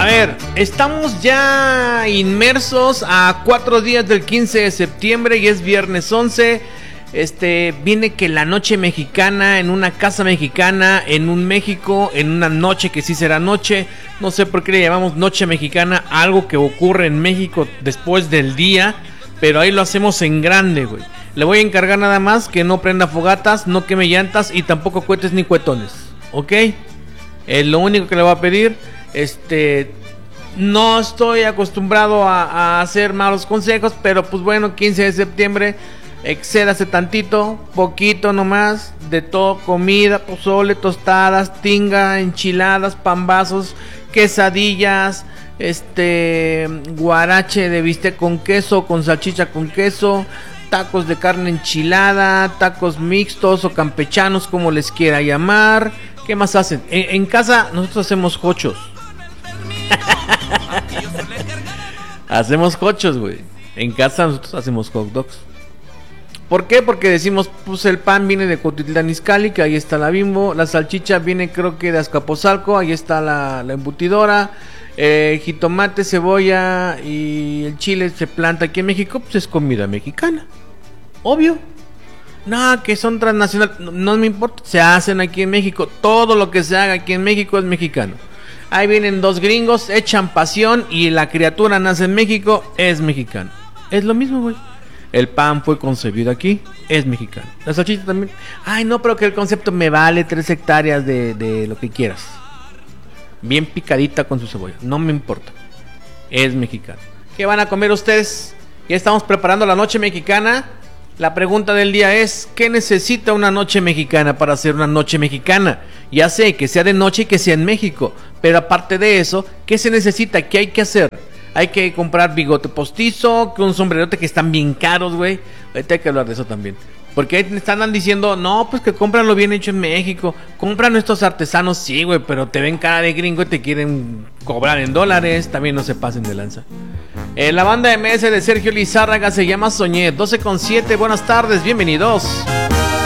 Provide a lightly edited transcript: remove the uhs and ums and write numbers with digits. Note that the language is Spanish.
A ver, estamos ya inmersos a 4 días del 15 de septiembre y es viernes 11. Viene que la noche mexicana, en una casa mexicana, en un México, en una noche que sí será noche. No sé por qué le llamamos noche mexicana, algo que ocurre en México después del día, pero ahí lo hacemos en grande, güey. Le voy a encargar nada más que no prenda fogatas, no queme llantas y tampoco cohetes ni cuetones, ¿ok? Es lo único que le voy a pedir. No estoy acostumbrado a hacer malos consejos, pero pues bueno, 15 de septiembre, excédase tantito, poquito nomás, de todo: comida, pozole, tostadas, tinga, enchiladas, pambazos, quesadillas, guarache de bistec con queso, con salchicha con queso, tacos de carne enchilada, tacos mixtos o campechanos, como les quiera llamar. ¿Qué más hacen? En casa nosotros hacemos hochos. Hacemos hochos, güey. En casa nosotros hacemos hot dogs. ¿Por qué? Porque decimos, pues el pan viene de Cuautitlán Izcalli, que ahí está la Bimbo. La salchicha viene, creo que de Azcapotzalco, ahí está la embutidora. Jitomate, cebolla y el chile se planta aquí en México, pues es comida mexicana. Obvio. No, que son transnacionales, no me importa, se hacen aquí en México. Todo lo que se haga aquí en México es mexicano. Ahí vienen dos gringos, echan pasión y la criatura nace en México, es mexicano. Es lo mismo, güey. El pan fue concebido aquí, es mexicano. La salchicha también. Ay, no, pero que el concepto me vale 3 hectáreas de lo que quieras. Bien picadita con su cebolla, no me importa. Es mexicano. ¿Qué van a comer ustedes? Ya estamos preparando la noche mexicana. La pregunta del día es: ¿qué necesita una noche mexicana para hacer una noche mexicana? Ya sé, que sea de noche y que sea en México, pero aparte de eso, ¿qué se necesita? ¿Qué hay que hacer? Hay que comprar bigote postizo, que un sombrerote que están bien caros, güey. Ahorita hay que hablar de eso también. Porque ahí están diciendo, no, pues que compran lo bien hecho en México. Compran nuestros artesanos, sí, güey, pero te ven cara de gringo y te quieren cobrar en dólares. También no se pasen de lanza. La banda MS de Sergio Lizárraga se llama Soñé. 12:07, buenas tardes, bienvenidos.